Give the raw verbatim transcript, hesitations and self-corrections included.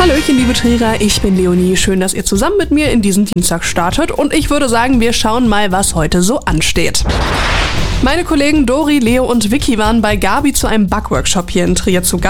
Hallöchen, liebe Trierer, ich bin Leonie. Schön, dass ihr zusammen mit mir in diesen Dienstag startet. Und ich würde sagen, wir schauen mal, was heute so ansteht. Meine Kollegen Dori, Leo und Vicky waren bei Gabi zu einem Backworkshop hier in Trier zu Gast.